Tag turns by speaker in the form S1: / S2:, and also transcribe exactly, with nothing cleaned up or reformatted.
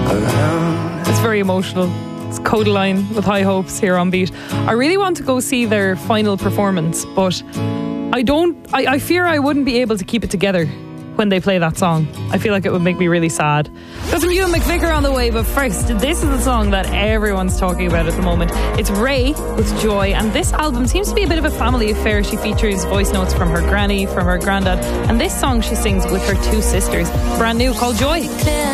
S1: It's very emotional. It's Codaline with High Hopes here on Beat. I really want to go see their final performance, but I don't I, I fear I wouldn't be able to keep it together when they play that song. I feel like it would make me really sad. Got some Ewan McVicker on the way, but first, this is the song that everyone's talking about at the moment. It's Ray with Joy, and this album seems to be a bit of a family affair. She features voice notes from her granny, from her granddad, and this song she sings with her two sisters. Brand new, called Joy.